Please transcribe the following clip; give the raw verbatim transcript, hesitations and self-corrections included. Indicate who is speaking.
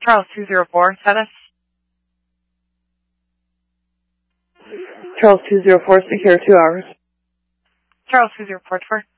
Speaker 1: Charles two zero four, status.
Speaker 2: Charles two zero four, secure two hours.
Speaker 1: Charles two zero four, four.